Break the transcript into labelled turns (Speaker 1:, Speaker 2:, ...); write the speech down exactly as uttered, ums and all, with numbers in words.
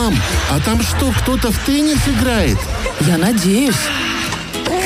Speaker 1: Мам, а там что, кто-то в теннис играет?
Speaker 2: Я надеюсь.